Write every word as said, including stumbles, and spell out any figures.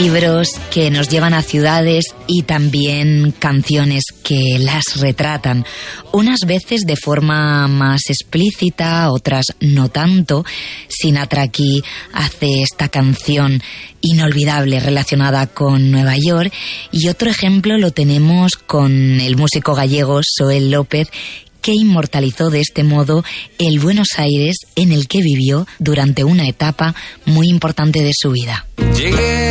libros que nos llevan a ciudades y también canciones que las retratan, unas veces de forma más explícita, otras no tanto. Sinatra aquí hace esta canción inolvidable relacionada con Nueva York, y otro ejemplo lo tenemos con el músico gallego Xoel López, que inmortalizó de este modo el Buenos Aires en el que vivió durante una etapa muy importante de su vida. Llegué